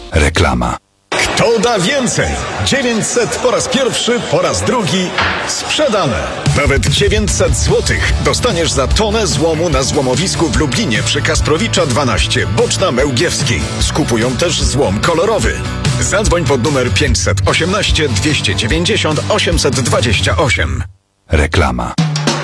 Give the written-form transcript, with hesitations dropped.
Reklama. Kto da więcej? 900 po raz pierwszy, po raz drugi sprzedane. Nawet 900 złotych dostaniesz za tonę złomu na złomowisku w Lublinie przy Kasprowicza 12, Boczna Mełgiewskiej. Skupują też złom kolorowy. Zadzwoń pod numer 518 290 828. Reklama.